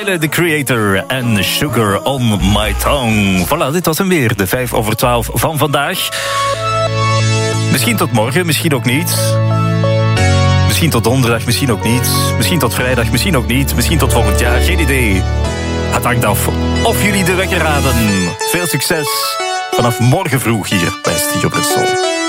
Tyler, the Creator en Sugar on My Tongue. Voilà, dit was hem weer, de 11:05 van vandaag. Misschien tot morgen, misschien ook niet. Misschien tot donderdag, misschien ook niet. Misschien tot vrijdag, misschien ook niet. Misschien tot volgend jaar, geen idee. Het hangt af of jullie de wekker raden. Veel succes vanaf morgen vroeg hier bij Studio Brussel.